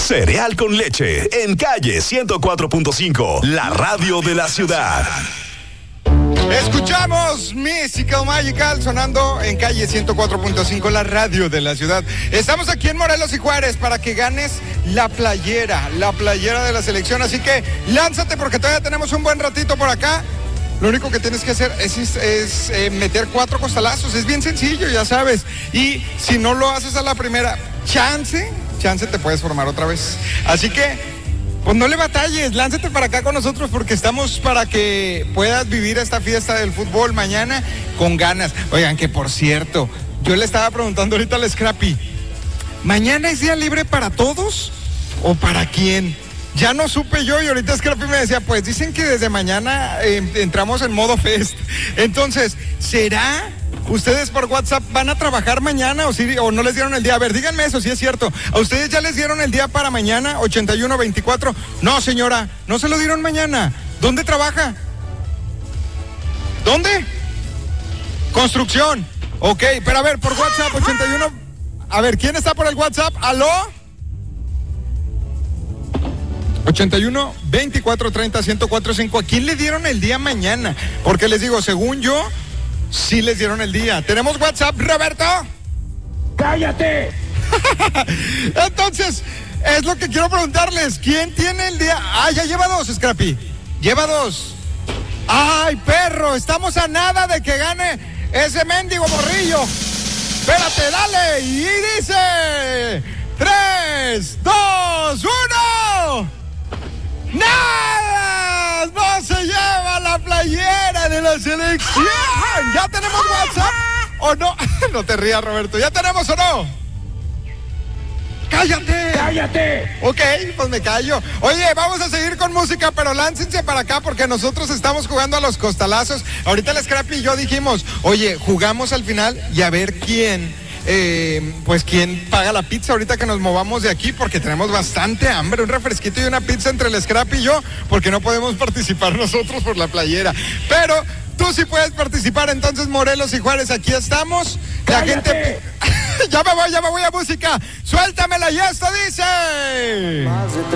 Cereal con leche en calle 104.5, la radio de la ciudad. Escuchamos Mystical Magical sonando en calle 104.5, la radio de la ciudad. Estamos aquí en Morelos y Juárez para que ganes la playera de la selección. Así que lánzate porque todavía tenemos un buen ratito por acá. Lo único que tienes que hacer es meter 4 costalazos. Es bien sencillo, ya sabes. Y si no lo haces a la primera, chance te puedes formar otra vez. Así que pues no le batalles, lánzate para acá con nosotros porque estamos para que puedas vivir esta fiesta del fútbol mañana con ganas. Oigan, que por cierto, yo le estaba preguntando ahorita al Scrappy, ¿mañana es día libre para todos o para quién? Ya no supe yo y ahorita Scrappy me decía, pues dicen que desde mañana entramos en modo fest. Entonces, ¿será? ¿Ustedes por WhatsApp van a trabajar mañana o no les dieron el día? A ver, díganme eso, si es cierto. ¿A ustedes ya les dieron el día para mañana? 81-24. No, señora, no se lo dieron mañana. ¿Dónde trabaja? ¿Dónde? Construcción. Ok, pero a ver, por WhatsApp, 81. A ver, ¿quién está por el WhatsApp? ¿Aló? 81-24-30-1045. ¿A quién le dieron el día mañana? Porque les digo, según yo, sí les dieron el día. ¿Tenemos WhatsApp, Roberto? ¡Cállate! Entonces, es lo que quiero preguntarles. ¿Quién tiene el día? Ah, ya lleva 2, Scrappy. Lleva 2. ¡Ay, perro! Estamos a nada de que gane ese mendigo morrillo. Espérate, dale. Y dice 3, 2, 1. ¡Nada! ¡No se lleva la playera de la selección! ¿Ya tenemos WhatsApp o no? No te rías, Roberto. ¿Ya tenemos o no? ¡Cállate! ¡Cállate! Ok, pues me callo. Oye, vamos a seguir con música, pero láncense para acá porque nosotros estamos jugando a los costalazos. Ahorita el Scrappy y yo dijimos, oye, jugamos al final y a ver quién paga la pizza ahorita que nos movamos de aquí porque tenemos bastante hambre, un refresquito y una pizza entre el Scrappy y yo porque no podemos participar nosotros por la playera, pero tú sí puedes participar. Entonces, Morelos y Juárez, aquí estamos. La gente... ya me voy a música, suéltamela y esto dice...